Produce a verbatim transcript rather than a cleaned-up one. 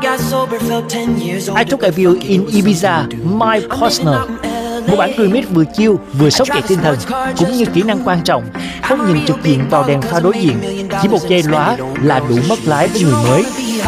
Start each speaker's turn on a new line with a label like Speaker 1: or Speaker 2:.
Speaker 1: I Took a View in Ibiza, Mike Posner. Một bản remix vừa chill vừa sốc dậy tinh thần, cũng như kỹ năng quan trọng, không nhìn trực diện vào đèn pha đối diện, chỉ một giây lóa là đủ mất lái với người mới.